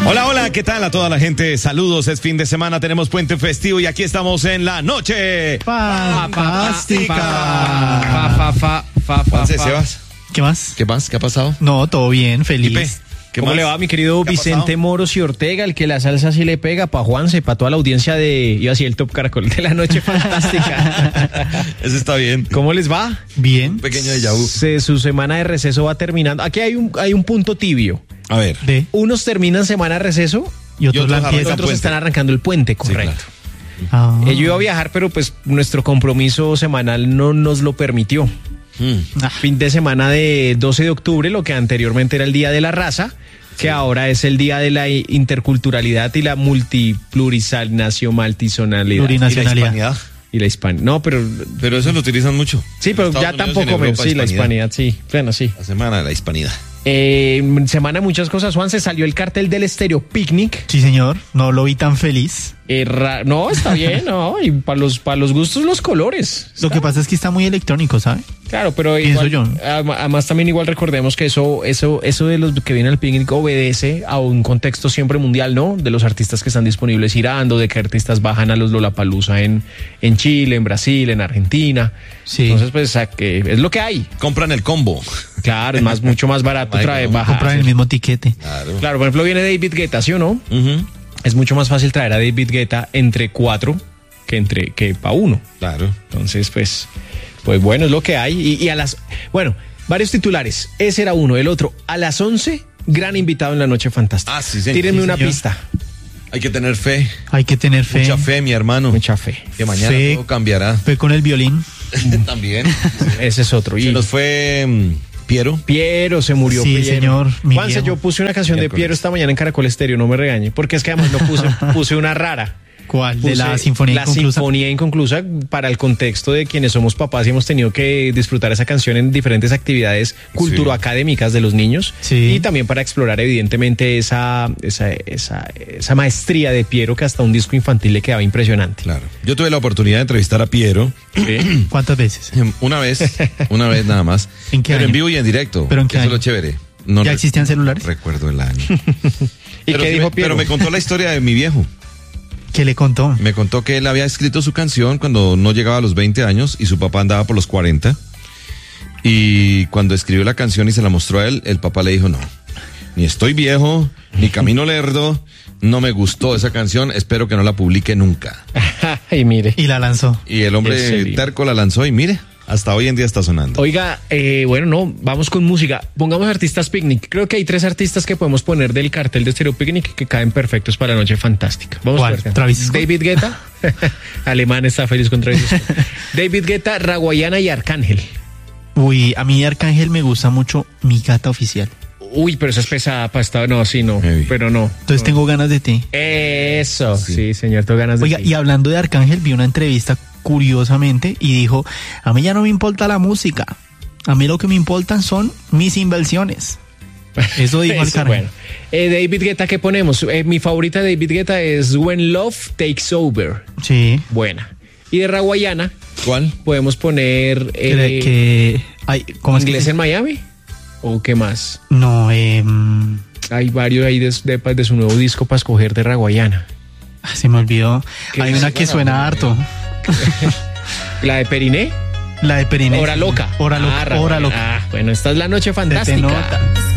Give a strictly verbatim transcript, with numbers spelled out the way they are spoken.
Hola, hola, ¿qué tal a toda la gente? Saludos, es fin de semana, tenemos puente festivo y aquí estamos en la noche fantástica. Fa, fa, fa, fa, fa, Juanse, fa. Sebas, ¿Qué más? ¿qué más? ¿Qué ha pasado? No, todo bien, feliz. Pipe, ¿qué ¿Cómo más? le va, mi querido ¿Qué ha Vicente pasado? Moros y Ortega, el que la salsa sí le pega, pa' Juanse, pa' toda la audiencia de, iba a decir el Top Caracol, de la noche fantástica? Ese está bien. ¿Cómo les va? Bien. Un pequeño déjà vu. Se- su semana de receso va terminando. Aquí hay un, hay un punto tibio. A ver. De Unos terminan semana de receso y otros otros la arrancan empiezan. otros puente. están arrancando el puente, correcto. Ah. Eh, yo iba a viajar, pero pues nuestro compromiso semanal no nos lo permitió. Mm. Ah, Fin de semana de doce de octubre, lo que anteriormente era el Día de la Raza, que ahora es el Día de la i- Interculturalidad y la Multiplurinación, Maltisonalidad. ¿Y la Plurinacionalidad. hispanidad? Y la hispanidad. No, pero Pero eso lo utilizan mucho. sí, pero Estados ya Unidos y en tampoco me. Europa, Sí, la hispanidad, sí. Bueno, sí. La semana de la hispanidad. Eh, semana de muchas cosas, Juan, se salió el cartel del Estéreo Picnic. Sí, señor. No lo vi tan feliz. Eh, ra- no, está bien, ¿no? Y para los, para los gustos, los colores. Lo que pasa es que está muy electrónico, ¿sabe? Claro, pero Pienso igual, yo. adem- además también igual recordemos que eso, eso, eso de los que vienen al picnic obedece a un contexto siempre mundial, ¿no? De los artistas que están disponibles girando, de que artistas bajan a los Lollapalooza en, en Chile, en Brasil, en Argentina. Sí. Entonces, pues, a que es lo que hay. Compran el combo. Claro, es más, mucho más barato, Ay, trae, no, baja. Comprar el mismo tiquete. Claro. Claro, por ejemplo, viene David Guetta, ¿sí o no? Ujú. Es mucho más fácil traer a David Guetta entre cuatro que entre que para uno. Claro. Entonces, pues, pues bueno, es lo que hay. Y, y a las, bueno, varios titulares. Ese era uno. El otro, a las once, gran invitado en la noche fantástica. Ah, sí, señor. Tírenme Sí, una señor. pista. Hay que tener fe. Hay que tener fe. Mucha fe, mi hermano. Mucha fe. Que mañana Fe. todo cambiará. Fe con el violín. También. Ese es otro. Se Y nos fue mm, Piero. Piero se murió. Sí, Piero. señor, mi Juanse, viejo. yo puse una canción de Miércoles. Piero esta mañana en Caracol Estéreo, no me regañe. Porque es que además no puse, puse una rara. ¿Cuál? De Puse la Sinfonía La Inconclusa. Sinfonía Inconclusa, para el contexto de quienes somos papás y hemos tenido que disfrutar esa canción en diferentes actividades culturoacadémicas de los niños. Sí. Y también para explorar evidentemente esa, esa, esa, esa maestría de Piero que hasta un disco infantil le quedaba impresionante. Claro. Yo tuve la oportunidad de entrevistar a Piero Sí. ¿Cuántas veces? una vez, una vez nada más. ¿En qué Pero año? en vivo y en directo. ¿Pero en qué Eso es lo año? chévere. No ¿Ya re- existían celulares? Recuerdo el año. ¿Y pero, qué sí dijo me, Piero? pero me contó la historia de mi viejo. ¿Qué le contó? Me contó que él había escrito su canción cuando no llegaba a los veinte años y su papá andaba por los cuarenta. Y cuando escribió la canción y se la mostró a él, el papá le dijo, no, ni estoy viejo, ni camino lerdo, no me gustó esa canción, espero que no la publique nunca. Ay, mire. Y la lanzó. Y el ¿En hombre serio? terco la lanzó y mire, hasta hoy en día está sonando. Oiga, eh, bueno, no, vamos con música. Pongamos artistas picnic. Creo que hay tres artistas que podemos poner del cartel de Stereo Picnic que caen perfectos para la noche fantástica. Vamos ¿Cuál? a ver. ¿Travis Scott? David Guetta. Alemán está feliz con Travis Scott. David Guetta, Raguayana y Arcángel. Uy, a mí Arcángel me gusta mucho Mi Gata Oficial. Uy, pero eso es pesada para esta. No, sí, no. Heavy. Pero no. Entonces tengo ganas de ti. Eso. Sí, señor, tengo ganas de Oiga, ti. y hablando de Arcángel, vi una entrevista curiosamente y dijo, a mí ya no me importa la música, a mí lo que me importan son mis inversiones. Eso dijo Eso, Arcángel. bueno. Eh, David Guetta, ¿qué ponemos? Eh, mi favorita de David Guetta es When Love Takes Over. Sí. Buena. Y de Raguayana ¿Cuál? podemos poner Que, eh, que- ay, ¿cómo es que Inglés se- en Miami. ¿O qué más? No, eh, Hay varios ahí de, de- de su nuevo disco para escoger de Raguayana. se me olvidó. ¿Qué Hay es? una que Bueno, suena bueno, harto. La de Periné. La de Periné. Hora Loca. Hora Ah, loca. Raguayana. Hora loca. Ah, bueno, esta es la noche Se te fantástica. nota.